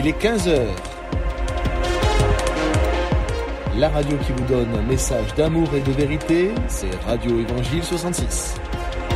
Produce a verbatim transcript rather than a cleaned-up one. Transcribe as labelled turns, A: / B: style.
A: il est quinze heures. La radio qui vous donne un message d'amour et de vérité, c'est Radio Évangile soixante-six.